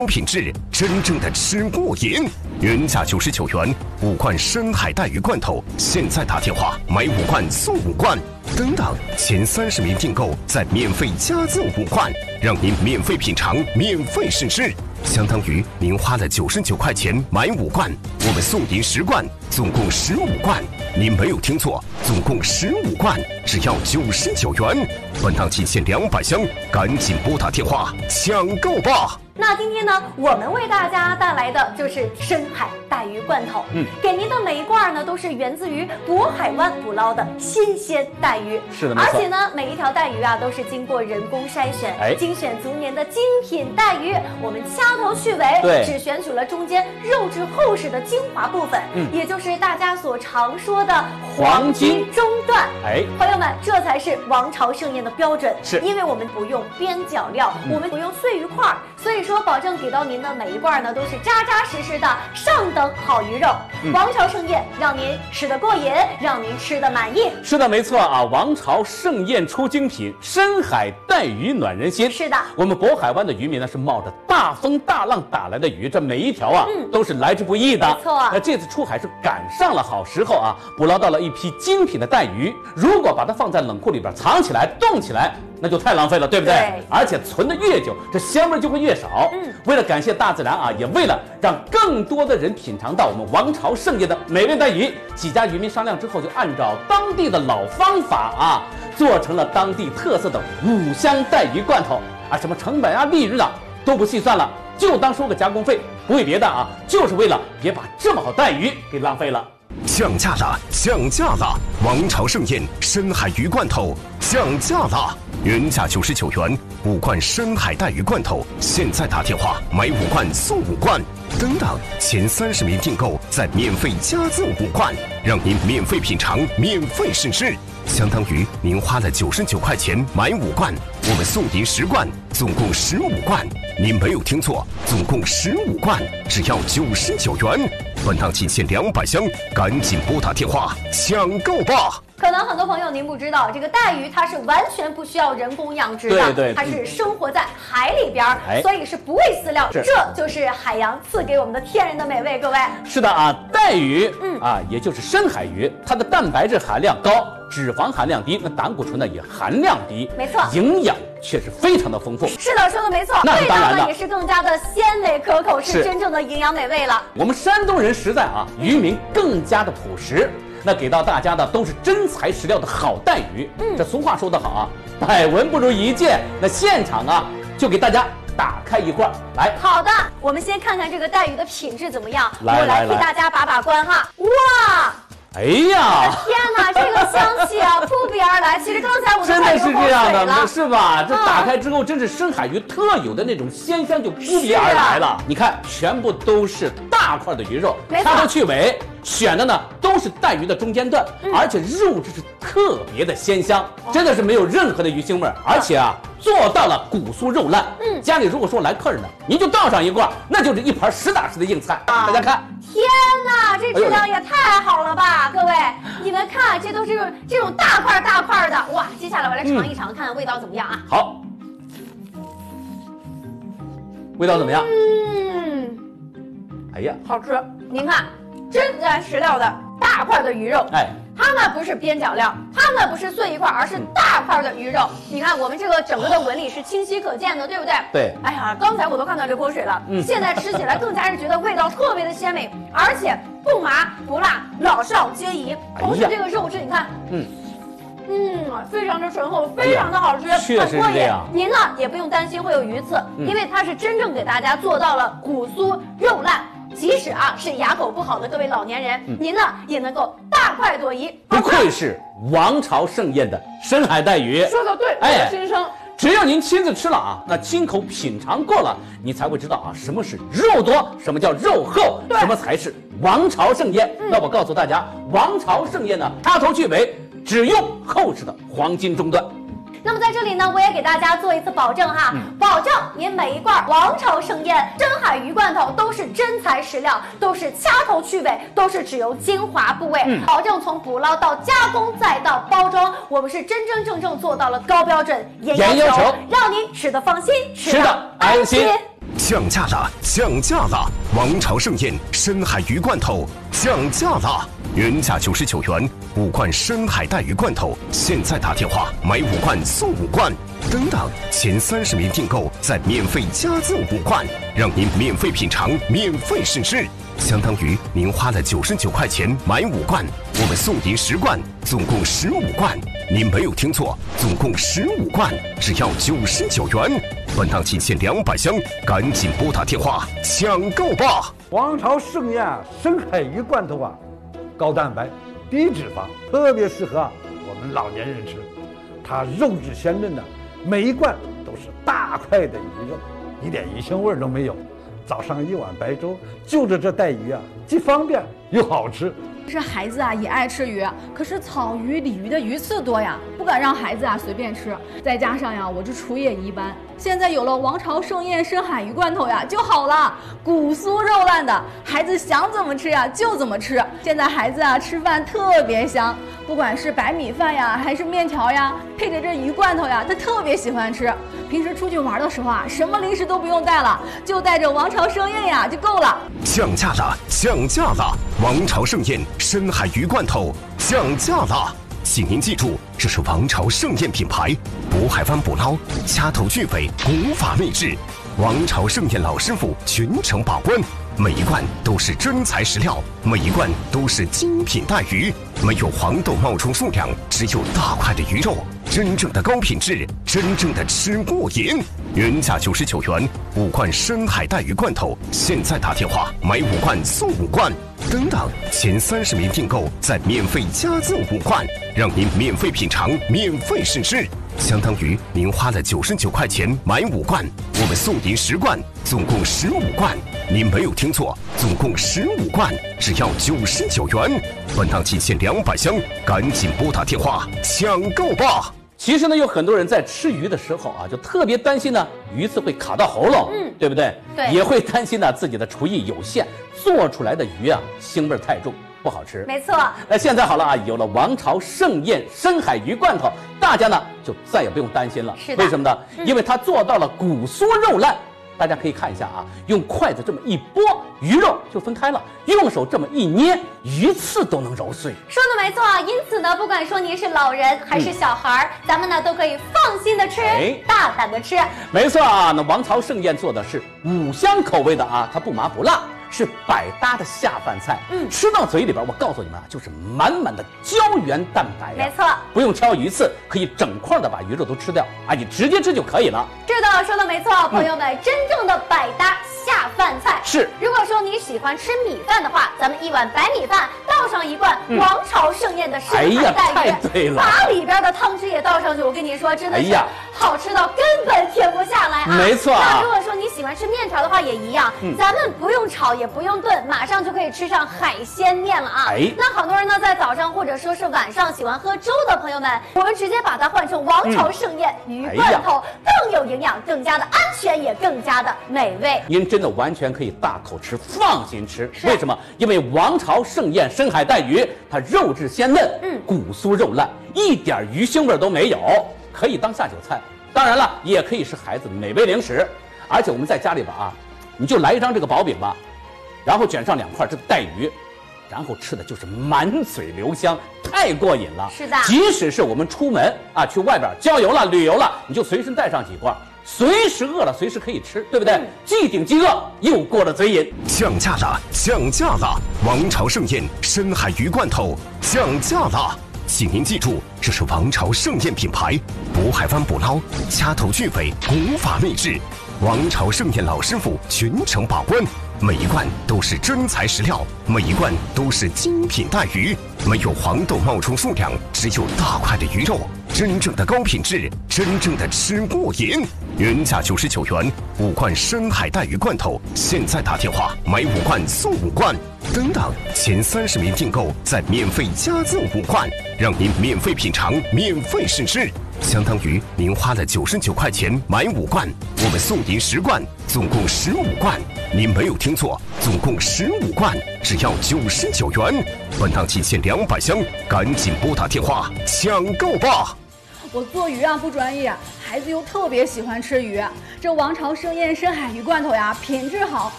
品质，真正的吃过瘾。原价99元，5罐深海带鱼罐头，现在打电话买5罐送5罐。等等，前30名订购再免费加赠5罐，让您免费品尝，免费试吃。相当于您花了99块钱买5罐，我们送您10罐，总共15罐。您没有听错，总共15罐，只要99元。本档仅限200箱，赶紧拨打电话抢购吧！ 那今天呢，我们为大家带来的就是深海带鱼罐头。给您的每一罐呢，都是源自于渤海湾捕捞的新鲜带鱼。 是的，没错。 而且呢，每一条带鱼啊，都是经过人工筛选，精选足年的精品带鱼。我们掐头去尾，只选取了中间肉质厚实的精华部分，也就是大家所常说的黄金中段。朋友们，这才是王朝盛宴的标准。是，因为我们不用边角料，我们不用碎鱼块，所以说保证给到您的每一罐呢，都是扎扎实实的上等好鱼肉。王朝盛宴，让您吃得过瘾，让您吃得满意。 是的，没错啊！王朝盛宴出精品，深海带鱼暖人心。 是的， 我们渤海湾的渔民呢，是冒着大风大浪打来的鱼，这每一条啊，都是来之不易的。 没错， 那这次出海是赶上了好时候啊，捕捞到了一批精品的带鱼。如果把它放在冷库里边藏起来、冻起来，那就太浪费了，对不对？对。而且存得越久，这香味就会越少。为了感谢大自然啊，也为了让更多的人品尝到我们王朝盛宴的美味带鱼，几家渔民商量之后，就按照当地的老方法啊，做成了当地特色的5香带鱼罐头啊，什么成本啊、利润啊都不细算了，就当收个加工费，不为别的啊，就是为了别把这么好带鱼给浪费了。 降价了，降价了！王朝盛宴深海鱼罐头降价了，原价99元，5罐深海带鱼罐头，现在打电话买5罐送5罐。等等，前30名订购再免费加赠5罐，让您免费品尝，免费试吃。相当于您花了99块钱买5罐，我们送您10罐，总共15罐。您没有听错，总共15罐，只要99元。本档仅限200箱，赶紧拨打电话抢购吧！ 可能很多朋友您不知道，这个带鱼它是完全不需要人工养殖的， 对， 它是生活在海里边，所以是不喂饲料，这就是海洋赐给我们的天然的美味。各位， 是的啊，带鱼，也就是深海鱼，它的蛋白质含量高，脂肪含量低，那胆固醇呢也含量低， 没错， 营养却是非常的丰富。 是的，说的没错，味道呢也是更加的鲜美可口，是真正的营养美味了。 我们山东人实在啊，渔民更加的朴实。那给到大家的都是真材实料的好带鱼。这俗话说得好啊，百闻不如一见。那现场啊，就给大家打开一罐来。 好的，我们先看看这个带鱼的品质怎么样。 来， 我来替大家把关哈。哇！ 哎呀！ 天哪，这个香气啊，扑鼻而来。其实刚才我真的是这样的，是吧？这打开之后，真是深海鱼特有的那种鲜香就扑鼻而来了。你看，全部都是大块的鱼肉，掐头去尾。选的呢都是带鱼的中间段，而且肉质是特别的鲜香，真的是没有任何的鱼腥味，而且啊做到了骨酥肉烂。家里如果说来客人呢，您就倒上一罐，那就是一盘实打实的硬菜。大家看， 天哪，这质量也太好了吧！各位，你们看，这都是这种大块大块的，哇！接下来我来尝一尝，看看味道怎么样啊？ 好，味道怎么样？哎呀， 好吃！您看。真材实料的大块的鱼肉，它呢不是边角料，它呢不是碎一块，而是大块的鱼肉。你看我们这个整个的纹理是清晰可见的，对不对？ 对。 哎呀，刚才我都看到这口水了，现在吃起来更加是觉得味道特别的鲜美，而且不麻不辣，老少皆宜。同时这个肉质你看，非常的醇厚，非常的好吃， 确实是这样。 您呢也不用担心会有鱼刺，因为它是真正给大家做到了骨酥肉烂。即使啊是牙口不好的各位老年人，您呢也能够大快朵颐。 不愧是王朝盛宴的深海带鱼， 说的对，我的心声。 只要您亲自吃了啊，那亲口品尝过了，你才会知道啊什么是肉多，什么叫肉厚，什么才是王朝盛宴。那我告诉大家，王朝盛宴呢，掐头去尾只用厚实的黄金中段。 那么在这里呢，我也给大家做一次保证哈，保证您每一罐王朝盛宴深海鱼罐头都是真材实料，都是掐头去尾，都是只有精华部位，保证从捕捞到加工再到包装，我们是真真正正做到了高标准严要求，让您吃得放心，吃得安心。 降价了！降价了！王朝盛宴深海鱼罐头降价了，原价99元，5罐深海带鱼罐头，现在打电话买5罐送5罐。等等，前30名订购再免费加赠5罐，让您免费品尝，免费试吃。相当于您花了99块钱买5罐，我们送您10罐，总共15罐。您没有听错，总共15罐，只要99元。本档仅限200箱，赶紧拨打电话抢购吧！ 王朝盛宴深海鱼罐头啊，高蛋白、低脂肪，特别适合我们老年人吃。它肉质鲜嫩的，每一罐都是大块的鱼肉，一点鱼腥味都没有。早上1碗白粥，就着这带鱼啊，既方便又好吃。 是孩子啊也爱吃鱼，可是草鱼、鲤鱼的鱼刺多呀，不敢让孩子啊随便吃。再加上呀，我这厨艺也一般。现在有了王朝盛宴深海鱼罐头呀，就好了，骨酥肉烂的，孩子想怎么吃呀就怎么吃。现在孩子啊吃饭特别香，不管是白米饭呀，还是面条呀，配着这鱼罐头呀，他特别喜欢吃。平时出去玩的时候啊，什么零食都不用带了，就带着王朝盛宴呀就够了。 降价了！降价了！王朝盛宴深海鱼罐头降价了！请您记住，这是王朝盛宴品牌，渤海湾捕捞，掐头去尾，古法秘制。王朝盛宴老师傅全程把关，每一罐都是真材实料，每一罐都是精品带鱼，没有黄豆冒充数量，只有大块的鱼肉，真正的高品质，真正的吃过瘾。原价99元，5罐深海带鱼罐头，现在打电话买5罐送5罐。等等，前30名订购再免费加赠5罐，让您免费品尝，免费试吃。相当于您花了99块钱买5罐，我们送您10罐，总共15罐。您没有听错，总共15罐，只要99元。本档仅限200箱，赶紧拨打电话抢购吧！ 其实呢，有很多人在吃鱼的时候啊，就特别担心呢鱼刺会卡到喉咙，对不对？ 对， 也会担心呢自己的厨艺有限，做出来的鱼啊腥味太重，不好吃。 没错。 那现在好了啊，有了王朝盛宴深海鱼罐头，大家呢就再也不用担心了。 是的。 为什么呢？因为它做到了骨酥肉烂。大家可以看一下啊，用筷子这么一拨，鱼肉就分开了；用手这么一捏，鱼刺都能揉碎。 说的没错，因此呢，不管说您是老人还是小孩咱们呢都可以放心的吃，大胆的吃。 没错啊，那王朝盛宴做的是5香口味的啊，它不麻不辣，是百搭的下饭菜。吃到嘴里边，我告诉你们啊，就是满满的胶原蛋白没错， 不用挑鱼刺，可以整块的把鱼肉都吃掉啊，你直接吃就可以了。 是的，说的没错，朋友们，真正的百搭下饭菜是。 如果说你喜欢吃米饭的话，咱们1碗白米饭倒上1罐王朝盛宴的深海带鱼， 太对了， 把里边的汤汁也倒上去，我跟你说，真的是好吃到根本停不下来啊！ 没错。 那如果说你喜欢吃面条的话，也一样，咱们不用炒也不用炖，马上就可以吃上海鲜面了啊！那好多人呢，在早上或者说是晚上喜欢喝粥的朋友们，我们直接把它换成王朝盛宴鱼罐头，更有营养，更加的安全，也更加的美味。 您真的完全可以大口吃，放心吃。为什么？因为王朝盛宴深海带鱼，它肉质鲜嫩，骨酥肉烂，一点鱼腥味都没有，可以当下酒菜。当然了，也可以是孩子的美味零食。而且我们在家里边啊，你就来一张这个薄饼吧，然后卷上2块这个带鱼，然后吃的就是满嘴留香，太过瘾了。 是的， 即使是我们出门啊，去外边郊游了、旅游了，你就随身带上几罐，随时饿了随时可以吃，对不对？既顶饥饿，又过了嘴瘾。 降价了！降价了！王朝盛宴深海鱼罐头降价了！请您记住，这是王朝盛宴品牌，渤海湾捕捞，掐头去尾，古法秘制。王朝盛宴老师傅全程把关，每一罐都是真材实料，每一罐都是精品带鱼，没有黄豆冒充数量，只有大块的鱼肉，真正的高品质，真正的吃过瘾。原价99元，5罐深海带鱼罐头，现在打电话买5罐送5罐。等等，前30名订购再免费加赠5罐，让您免费品尝，免费试吃。相当于您花了99块钱买5罐，我们送您10罐，总共15罐。您没有听错，总共15罐，只要99元。本档仅限200箱，赶紧拨打电话抢购吧！ 我做鱼啊不专业， 孩子又特别喜欢吃鱼。这王朝盛宴深海鱼罐头呀，品质好，